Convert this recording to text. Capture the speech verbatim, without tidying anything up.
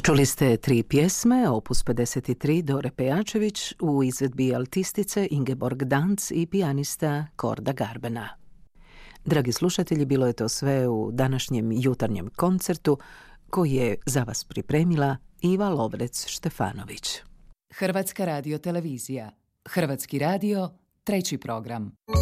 Čuli ste tri pjesme, opus pedeset tri Dore Pejačević u izvedbi altistice Ingeborg Danc i pijanista Korda Garbena. Dragi slušatelji, bilo je to sve u današnjem jutarnjem koncertu koji je za vas pripremila Iva Lovrec-Štefanović. Hrvatska radiotelevizija. Hrvatski radio, treći program.